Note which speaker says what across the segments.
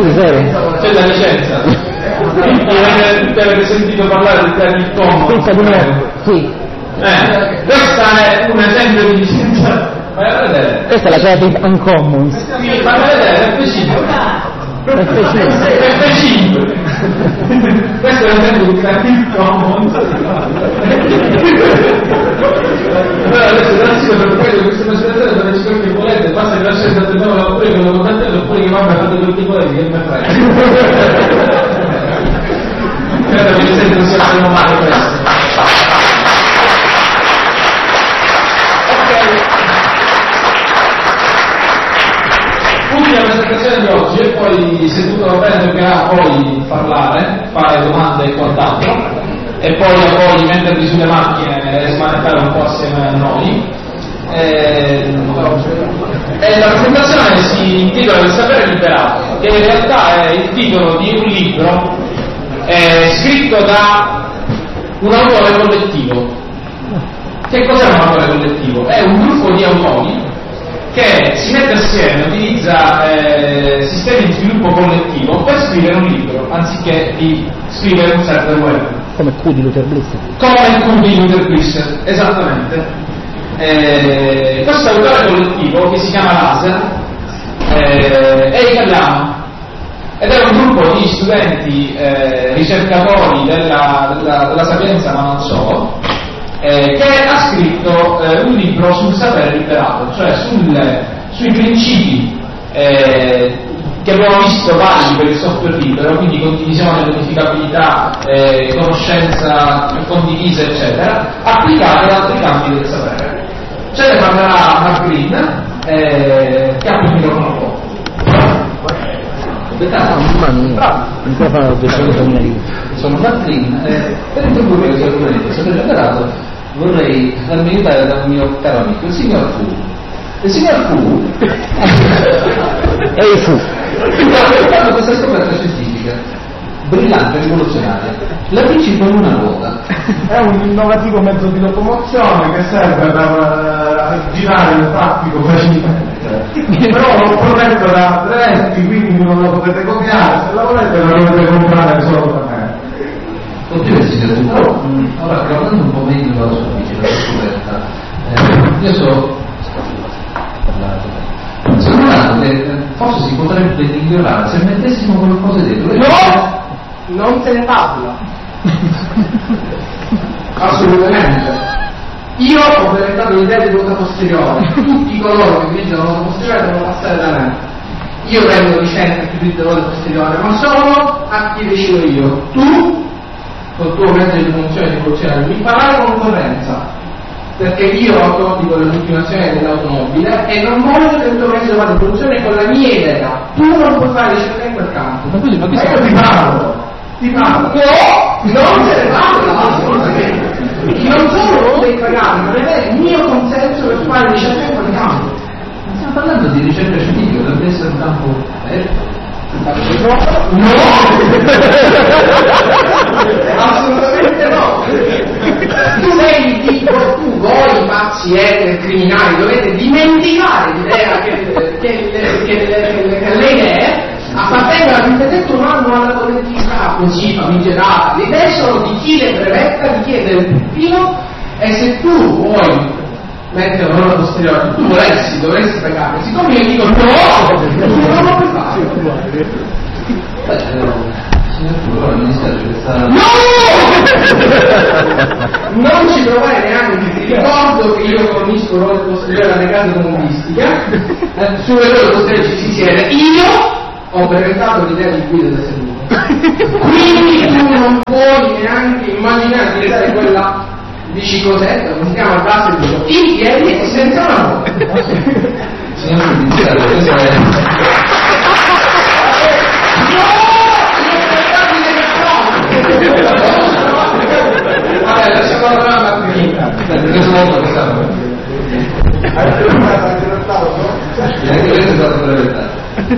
Speaker 1: sul zero.
Speaker 2: C'è la licenza. Avete sentito parlare di Creative Commons?
Speaker 1: Sì.
Speaker 2: Questa è un esempio di licenza. Vai a vedere.
Speaker 1: Questa è la Creative Uncommons.
Speaker 2: Sì, vai a vedere, F5. Questo è l'esempio di Creative Commons. Allora adesso grazie per quello questa presentazione dove ci quello che volete, basta che lasciate il nuovo lavoro che lo contattate oppure che vabbè fate quello che volete che me frega. Credo che mi sento sia meno male questo. Ultima presentazione di oggi e poi se tutto va bene toccherà poi parlare, fare domande e quant'altro e poi a voi mettervi sulle macchine e smanettare un po' assieme a noi. La presentazione si intitola Il sapere liberato, che in realtà è il titolo di un libro scritto da un autore collettivo. Che cos'è un autore collettivo? È un gruppo di autori che si mette assieme, utilizza sistemi di sviluppo collettivo per scrivere un libro, anziché di scrivere un server web.
Speaker 1: Come Q di Luther Blissett.
Speaker 2: Come il Q di Luther Blissett, esattamente. Questo autore collettivo, che si chiama Laser, è italiano ed è un gruppo di studenti ricercatori della Sapienza, ma non solo, che ha scritto un libro sul sapere liberato, cioè sui principi che abbiamo visto validi per il software libero, quindi condivisione, modificabilità, conoscenza condivisa, eccetera, applicate ad altri campi del sapere. Ce ne parlerà Mark Green, che ha il microfono.
Speaker 1: Bravo. Il microfono ha 200.000 lire.
Speaker 3: Sono Mark Green, per introdurre questo argomento sono preparato, vorrei farmi aiutare da un mio caro amico, il signor Fu. Il signor Fu
Speaker 1: E il Fu
Speaker 3: ha fatto questa scoperta scientifica brillante, rivoluzionaria. La bici con una ruota
Speaker 4: è un innovativo mezzo di locomozione che serve per girare il traffico facilmente, però non protetto da brevetti, quindi non lo potete copiare, se la volete la dovete comprare solo da me.
Speaker 3: continua signor Fu. Però ora guardando un po' meglio la sua bici, la sua scoperta, io sono notato che forse si potrebbe migliorare se mettessimo qualcosa dentro.
Speaker 4: No! Non se ne parla. Assolutamente. Io ho presentato l'idea di ruota posteriore. Tutti coloro che utilizzano la ruota posteriore devono passare da me. Io prendo licenza che utilizza la ruota posteriore, ma solo a chi decido io. Tu, col tuo mezzo di funzione di rivoluzionario, mi farai concorrenza. Perché io ho accordi con le multinazionali dell'automobile e non voglio che il tuo mezzo vada in produzione con la mia idea. Tu non puoi fare ricerca in quel campo.
Speaker 3: Ma io
Speaker 4: ti parlo. No, non se ne parla assolutamente. Non solo devi pagare, ma deve avere il mio consenso per fare ricerca in quel campo.
Speaker 3: Stiamo parlando di ricerca scientifica, dovrebbe essere un campo
Speaker 4: no! Assolutamente no! Voi pazzi criminali dovete dimenticare l'idea che le idee appartengono all'interno umano alla collettività così famigerata. Le idee sono di chi le brevetta, di chi è del puntino, e se tu vuoi mettere una roba posteriore, tu dovresti pagare. Siccome io dico no, tu non lo puoi fare.
Speaker 3: Signor Fu, mi dispiace questa...
Speaker 4: No! Non ci provare neanche, ti ricordo che io fornisco l'ora posteriore alle case comunistica, sulle loro posteriori ci si siede, io ho brevettato l'idea di guida da seduto. Quindi tu non puoi neanche immaginare di usare quella bicicletta, come si chiama, da seduto, in piedi e senza mano.
Speaker 3: Signor Fu, mi dispiace, questa è...
Speaker 4: Vabbè, lasciamo la domanda finita.
Speaker 3: Perché sono molto pensato.
Speaker 4: Avete brevettato?
Speaker 3: Anche questo è stato brevettato.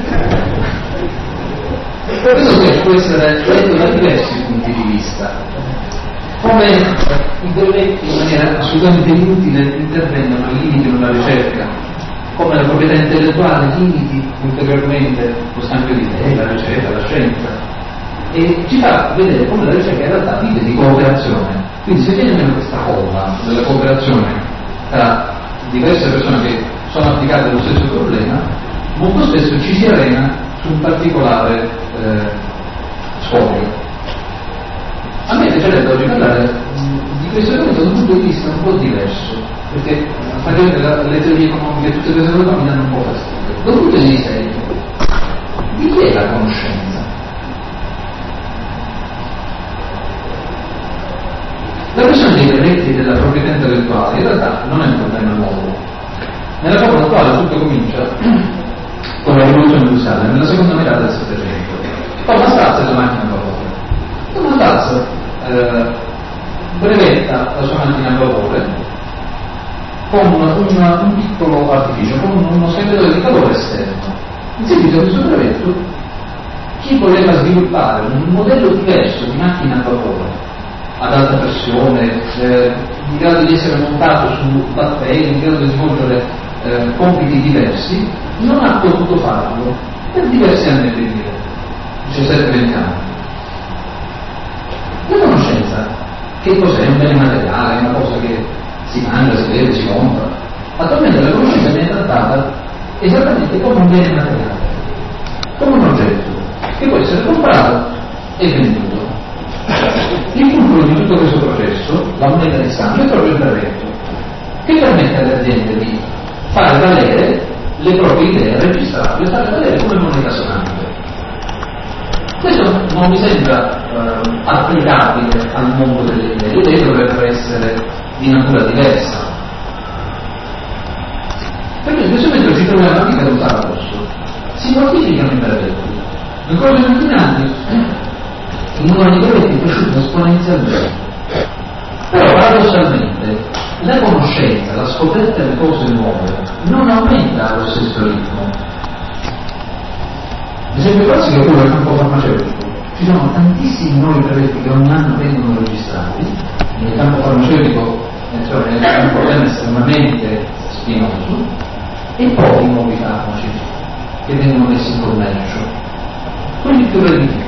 Speaker 3: Questo può essere letto da diversi punti di vista. Come i colleghi in maniera assolutamente inutile intervengono ai limiti della ricerca. come la proprietà intellettuale limiti ulteriormente lo scambio di idee, la ricerca, la scienza, e ci fa vedere come la ricerca in realtà vive di cooperazione. Quindi se viene meno questa cosa della cooperazione tra diverse persone che sono applicate allo stesso problema, molto spesso ci si arena su un particolare scopo. A me piacerebbe oggi parlare di questo argomento da un punto di vista un po' diverso, perché le teorie economiche e tutte queste cose mi danno un po' fastidio. Da un punto di vista etico, di chi è la conoscenza? La questione dei brevetti della proprietà intellettuale in realtà non è un problema nuovo. Nella forma attuale tutto comincia con la rivoluzione industriale, nella seconda metà del Settecento. Thomas Stas e la macchina a vapore. Thomas Stas brevetta la sua macchina a vapore con un piccolo artificio, con uno scambiatore di calore esterno. In seguito a questo brevetto, chi voleva sviluppare un modello diverso di macchina a vapore ad alta pressione, in grado di essere montato su batteri, in grado di svolgere compiti diversi, non ha potuto farlo per diversi anni e dire, 17-20 anni. La conoscenza, che cos'è? Un bene materiale, una cosa che si mangia, si vede, si compra. Attualmente la conoscenza viene trattata esattamente come un bene materiale, come un oggetto che può essere comprato e venduto. Il fulcro di tutto questo processo, la moneta di scambio, è proprio il brevetto, che permette alle aziende di fare valere le proprie idee, registrarle e fare valere come moneta sonante. Questo non mi sembra applicabile al mondo delle idee. Le idee dovrebbero essere di natura diversa. Perché in questo momento ci troviamo anche ad un paradosso. Si moltiplicano i brevetti. Nel corso degli ultimi anni il numero di brevetti è cresciuto esponenzialmente. Però paradossalmente la conoscenza, la scoperta di cose nuove non aumenta allo stesso ritmo. L'esempio classico è quello del campo farmaceutico. Ci sono tantissimi nuovi brevetti che ogni anno vengono registrati. Nel campo farmaceutico è un problema estremamente spinoso, e pochi nuovi farmaci che vengono messi in commercio, quelli più redditizi.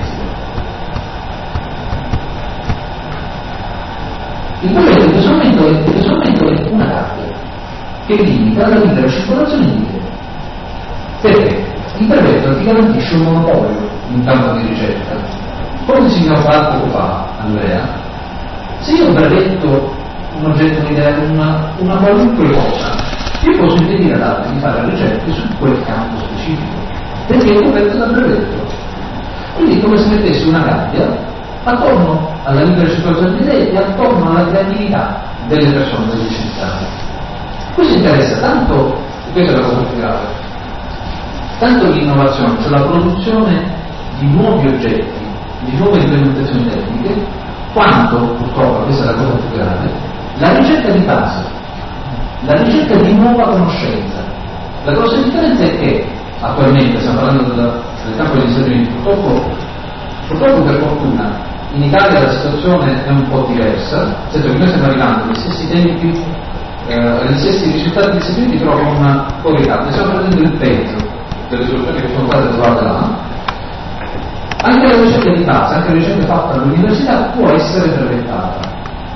Speaker 3: Il brevetto in questo momento è una gabbia che limita la libera circolazione di idee. Perché? Il brevetto ti garantisce un monopolio in campo di ricerca. Come il signor fa poco fa, Andrea, se io brevetto un oggetto, un'idea, una qualunque cosa, io posso impedire ad altri di fare ricerche su quel campo specifico, perché è coperto dal brevetto. Quindi è come se mettessi una gabbia attorno alla libera circolazione di idee e attorno alla creatività delle persone, degli scienziati. Questo interessa tanto, e questa è la cosa più grave, tanto l'innovazione, cioè la produzione di nuovi oggetti, di nuove implementazioni tecniche, quanto, purtroppo, questa è la cosa più grave, la ricerca di base, la ricerca di nuova conoscenza. La grossa differenza è che, attualmente, stiamo parlando del campo degli Stati Uniti, purtroppo per fortuna, in Italia la situazione è un po' diversa, nel senso che noi stiamo arrivando agli stessi tempi, agli stessi risultati degli Stati Uniti, però con una po' ritardo. Stiamo prendendo il peggio delle soluzioni che sono state trovate là. Anche la ricerca di base, anche la ricerca fatta all'università può essere brevettata.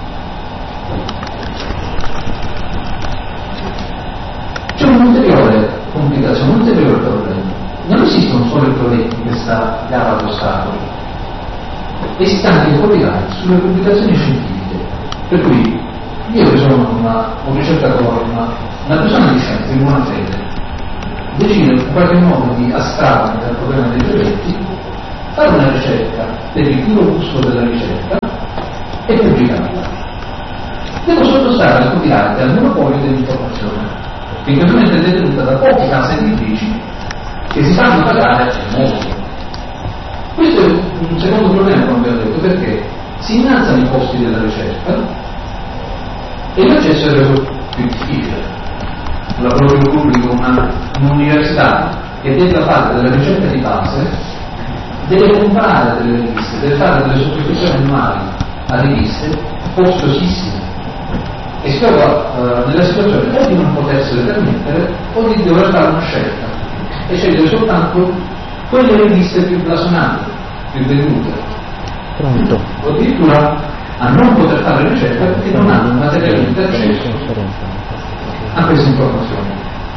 Speaker 3: C'è un'ulteriore complicazione, un ulteriore problema. Non esistono solo i brevetti in questa gara allo Stato. Esiste anche il copyright sulle pubblicazioni scientifiche, per cui io che sono un ricercatore, una persona di scienza in buona fede, decido in qualche modo di astrarmi dal problema dei brevetti, fare una ricerca per il puro gusto della ricerca e pubblicarla. Devo sottostare al copyright e al monopolio dell'informazione, che in questo momento è detenuta da poche case editrici che si fanno pagare molto. Questo è un secondo problema, come abbiamo detto, perché si innalzano i costi della ricerca e l'accesso è reso più difficile. Un laboratorio pubblico, un'università che debba fare della ricerca di base, deve comprare delle riviste, deve fare delle sottoscrizioni annuali a riviste costosissime. e si trova nella situazione o di non potersele permettere o di dover fare una scelta e scegliere soltanto quelle riviste più blasonate, più vendute,
Speaker 1: Pronto?
Speaker 3: o addirittura a non poter fare ricerca perché non hanno materialmente accesso a queste informazioni.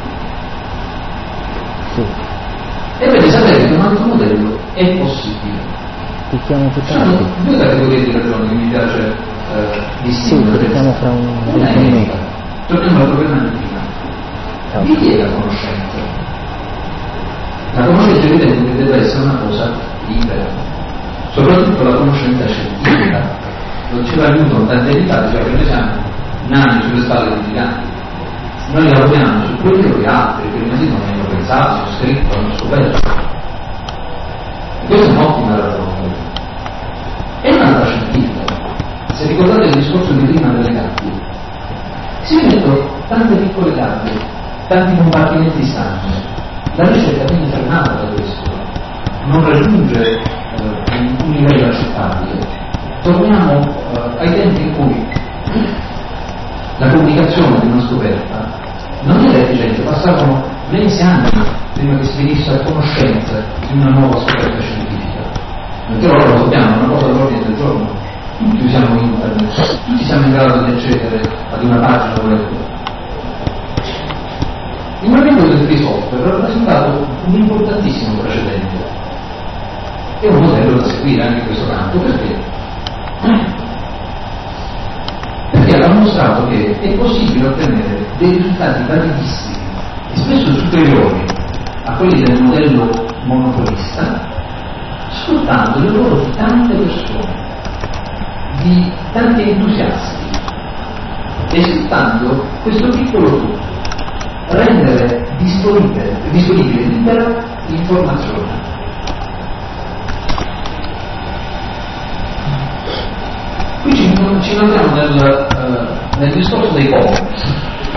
Speaker 1: Sì.
Speaker 3: Ebbene, sapete che un altro modello è possibile.
Speaker 1: Ti chiamo più
Speaker 3: Ci sono
Speaker 1: tardi.
Speaker 3: due categorie di ragioni che mi piace
Speaker 1: Sì,
Speaker 3: distinguere.
Speaker 1: ti chiamo fra un
Speaker 3: Una è
Speaker 1: 20 minuti.
Speaker 3: etica. Torniamo al problema di prima.
Speaker 1: Ciao.
Speaker 3: Di chi è la conoscenza? La conoscenza è evidente che deve essere una cosa libera, soprattutto la conoscenza scientifica. Lo diceva Newton tante anni fa, diceva che noi siamo nani sulle spalle dei giganti. Noi lavoriamo su quello che altri prima di noi hanno pensato, hanno scritto, hanno scoperto. E questa è un'ottima ragione. È un'altra scientifica. Se ricordate il discorso di prima delle gabbie, si mettono tante piccole gabbie, tanti compartimenti stanchi. La ricerca viene frenata da questo, non raggiunge un livello accettabile. Torniamo ai tempi in cui la comunicazione di una scoperta non era efficiente, passavano mesi anni prima che si venisse a conoscenza di una nuova scoperta scientifica. Perché ora lo sappiamo, è una cosa all'ordine del giorno. Tutti usiamo internet, tutti siamo in grado di accedere ad una pagina web. Il movimento del free software ha rappresentato un importantissimo precedente e un modello da seguire anche in questo campo. Perché? Perché ha mostrato che è possibile ottenere dei risultati validissimi e spesso superiori a quelli del modello monopolista, sfruttando il lavoro di tante persone, di tanti entusiasti, e sfruttando questo piccolo tutto, rendere disponibile libera l'informazione. Qui ci notiamo nel discorso dei commons.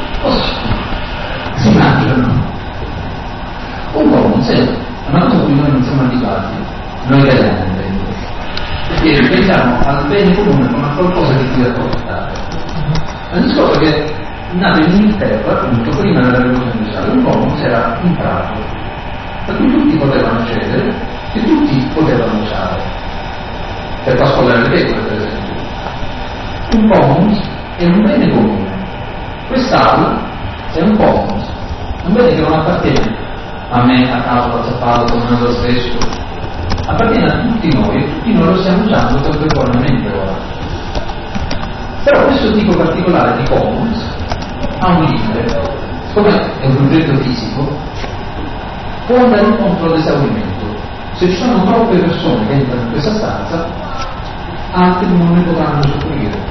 Speaker 3: Si immaginano un commons è una cosa a cui noi non siamo abituati, noi italiani, perché pensiamo al bene comune come a qualcosa che ti da portare. È un discorso che nato in Inghilterra, appunto, prima della rivoluzione industriale. Un commons era un prato da cui tutti potevano accedere e tutti potevano usare, per pascolare le pecore, per esempio. Un commons è un bene comune. Quest'aula è un commons, un bene che non appartiene a me, a caso, a Zappato, come lo stesso, appartiene a tutti noi e tutti noi lo stiamo usando contemporaneamente ora. Però questo tipo particolare di commons ha un limite, siccome è un progetto fisico, può andare incontro all'esaurimento. Se ci sono troppe persone che entrano in questa stanza, altri non ne potranno usufruire.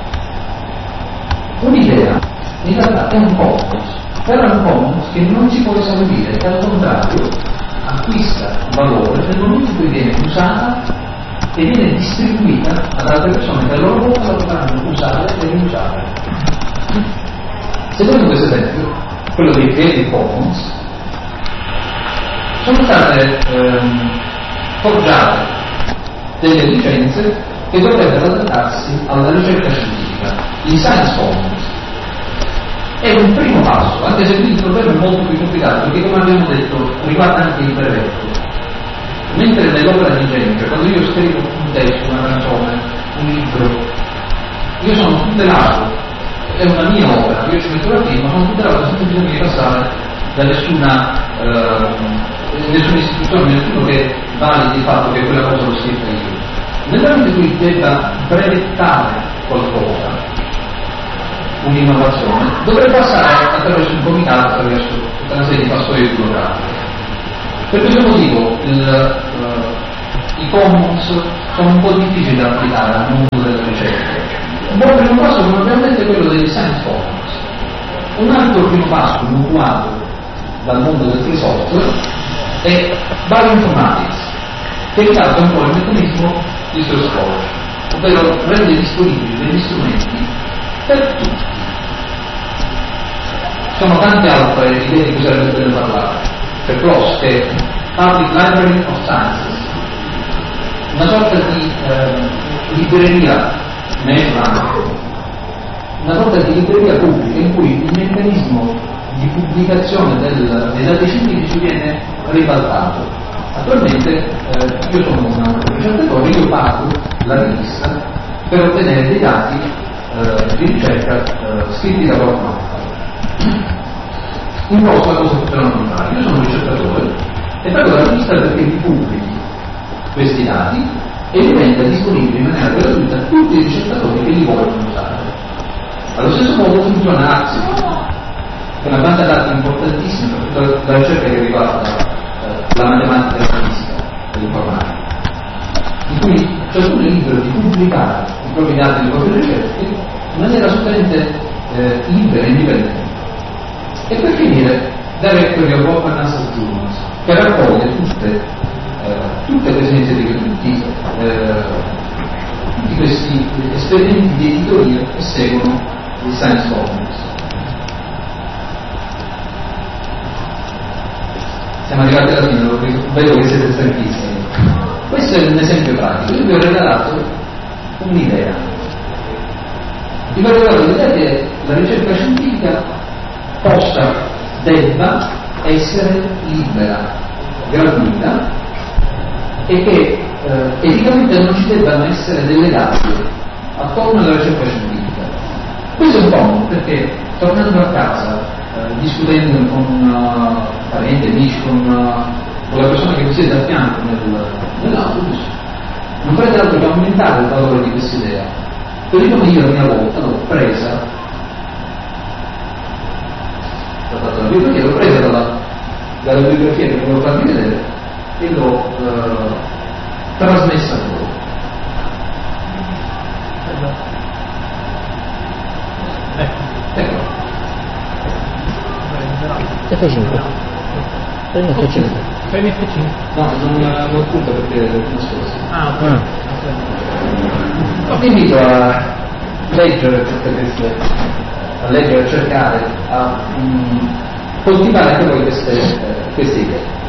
Speaker 3: Un'idea in realtà è un commons, però è un commons che non si può esaurire, che al contrario acquista valore nel momento in cui viene usata e viene distribuita ad altre persone che a loro volta la potranno usare e riusare. Secondo questo esempio, quello dei Creative Commons, sono state forgiate delle licenze che dovrebbero adattarsi alla ricerca scientifica. Il Science Commons è un primo passo, anche se il problema è molto più complicato, perché come abbiamo detto riguarda anche il brevetto. Mentre nell'opera di ingegno, cioè quando io scrivo un testo, una canzone, un libro, io sono tutelato, è una mia opera, io ci metto la firma, sono tutelato senza bisogno di passare da nessuna istituzione, nessuno che validi il fatto che quella cosa l'ho scritta io. Nel momento in cui debba brevettare qualcosa, un'innovazione, dovrei passare attraverso un comitato, attraverso tutta una serie di pastori burocratici. Per questo motivo i commons sono un po' difficili da applicare al mondo della ricerca. Un buon primo passo, come abbiamo detto, è quello dei science commons. Un altro primo passo mutuato dal mondo del free software è bioinformatics, che riguarda un po' il meccanismo di suo scopo, ovvero rende disponibili degli strumenti per tutti. Ci sono tante altre idee di cui sarebbe bene parlare. Per PLOS, che è Public Library of Sciences, una sorta di libreria nella una sorta di libreria pubblica in cui il meccanismo di pubblicazione dei dati scientifici viene ribaltato. Attualmente io sono un ricercatore, io pago la rivista per ottenere dei dati di ricerca scritti da qualcun altro. In posto cosa funziona normale? Io sono un ricercatore e pago la rivista perché vi pubblichi questi dati e li renda disponibili in maniera gratuita a tutti i ricercatori che li vogliono usare. Allo stesso modo funziona AXI, che è una banca dati importantissima per tutta la ricerca che riguarda la matematica e la fisica e l'informatica, in cui ciascuno è libero di pubblicare i propri dati e le proprie ricerche in maniera assolutamente libera e indipendente. E per finire, Directory of Open Access Journals, che raccoglie tutte queste iniziative, tutti questi esperimenti di editoria che seguono il Science Commons. Siamo arrivati alla fine, vedo che siete stanchissimi. Questo è un esempio pratico. Io vi ho regalato un'idea. Vi ho regalato l'idea che la ricerca scientifica debba essere libera, gratuita, e che eticamente non ci debbano essere delle legati attorno alla ricerca scientifica. Questo è un po' perché, tornando a casa, discutendo con parenti, amici, con la persona che vi siede a fianco nell'autobus, non farete altro che aumentare il valore di questa idea. Così come io a mia volta l'ho presa dalla bibliografia che volevo farvi vedere e l'ho trasmessa a loro. Ecco.
Speaker 1: F5. Prendi F5.
Speaker 5: Prendi F5.
Speaker 3: No, non punto perché non scorso.
Speaker 5: Ah, ok.
Speaker 3: Vi invito a leggere tutte queste, a leggere, a cercare, a coltivare anche voi queste idee.